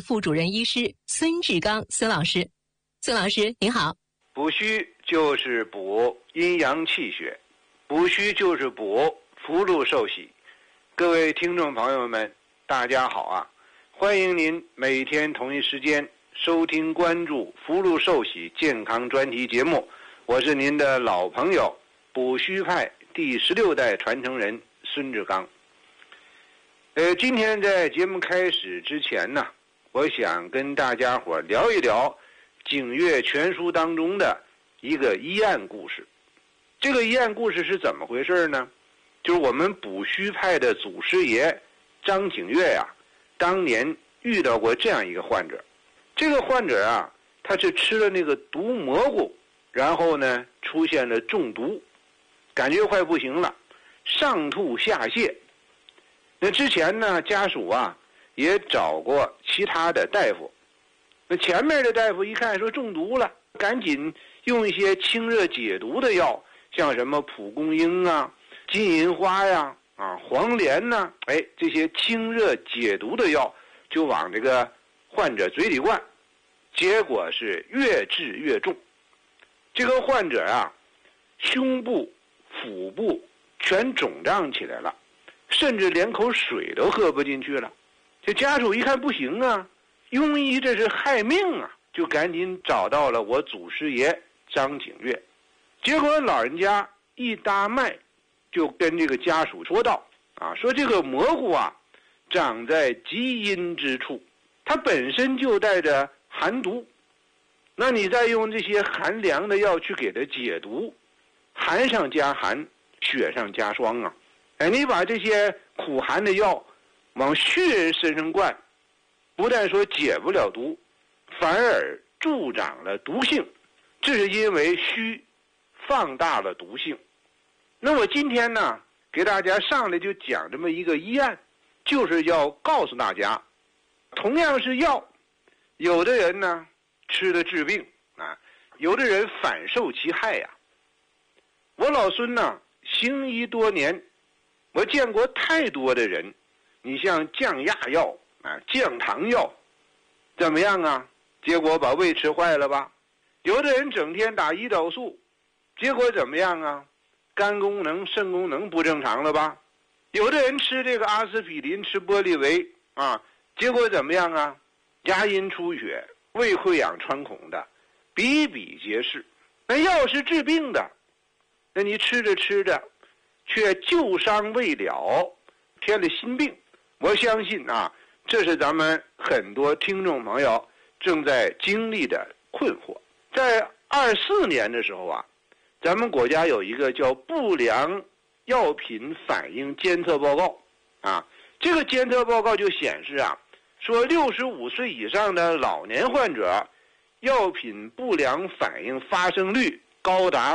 副主任医师孙志刚孙老师。孙老师您好。 补虚就是补阴阳气血，补虚就是补福禄寿喜。各位听众朋友们大家好啊，欢迎您每天同一时间收听关注福禄寿喜健康专题节目，我是您的老朋友补虚派第16代传承人孙志刚。今天在节目开始之前呢，我想跟大家伙聊一聊景岳全书当中的一个医案故事。这个医案故事是怎么回事呢？就是我们补虚派的祖师爷张景岳呀，当年遇到过这样一个患者。这个患者啊，他是吃了那个毒蘑菇，然后呢出现了中毒，感觉快不行了，上吐下泻。那之前呢，家属啊也找过其他的大夫，那前面的大夫一看说中毒了，赶紧用一些清热解毒的药，像什么蒲公英啊、金银花呀、黄连呐，这些清热解毒的药就往这个患者嘴里灌，结果是越治越重。这个患者啊，胸部、腹部全肿胀起来了，甚至连口水都喝不进去了。这家属一看不行啊，庸医这是害命啊，就赶紧找到了我祖师爷张景岳。结果老人家一搭脉，就跟这个家属说道说这个蘑菇啊长在极阴之处，它本身就带着寒毒，那你再用这些寒凉的药去给它解毒，寒上加寒，雪上加霜啊。你把这些苦寒的药往虚人身上灌，不但说解不了毒，反而助长了毒性，这是因为虚放大了毒性。那我今天呢，给大家上来就讲这么一个医案，就是要告诉大家，同样是药，有的人呢吃的治病有的人反受其害呀。我老孙呢行医多年，我见过太多的人，你像降压药降糖药怎么样啊？结果把胃吃坏了吧？有的人整天打胰岛素，结果怎么样啊？肝功能、肾功能不正常了吧？有的人吃这个阿司匹林、吃玻利维结果怎么样啊？牙龈出血、胃溃疡穿孔的比比皆是。那药是治病的，那你吃着吃着却旧伤未了，添了新病。我相信这是咱们很多听众朋友正在经历的困惑。在24年的时候咱们国家有一个叫不良药品反应监测报告这个监测报告就显示说65岁以上的老年患者药品不良反应发生率高达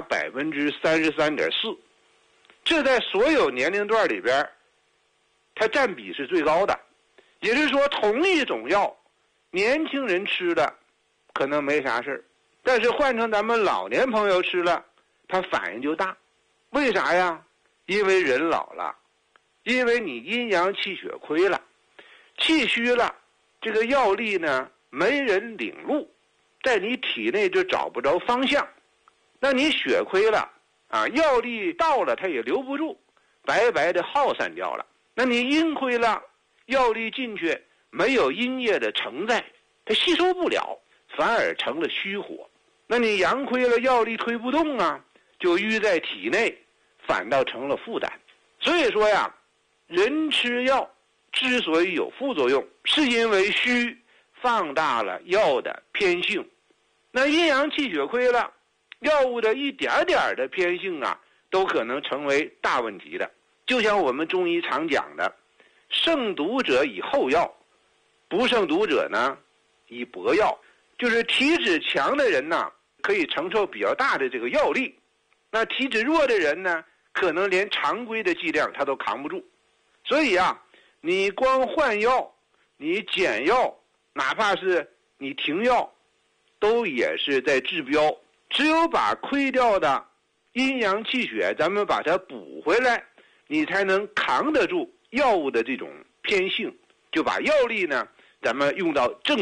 33.4%， 这在所有年龄段里边它占比是最高的。也就是说，同一种药年轻人吃的可能没啥事，但是换成咱们老年朋友吃了，它反应就大。为啥呀？因为人老了，因为你阴阳气血亏了，气虚了，这个药力呢没人领路，在你体内就找不着方向。那你血亏了药力到了它也留不住，白白的耗散掉了。那你阴亏了，药力进去没有阴液的承载，它吸收不了，反而成了虚火。那你阳亏了，药力推不动就淤在体内，反倒成了负担。所以说人吃药之所以有副作用，是因为虚放大了药的偏性。那阴阳气血亏了，药物的一点点的偏性都可能成为大问题的。就像我们中医常讲的，胜毒者以后药，不胜毒者呢以薄药。就是体质强的人可以承受比较大的这个药力，那体质弱的人呢，可能连常规的剂量他都扛不住。所以你光换药，你减药，哪怕是你停药，都也是在治标。只有把亏掉的阴阳气血咱们把它补回来，你才能扛得住药物的这种偏性，就把药力呢咱们用到正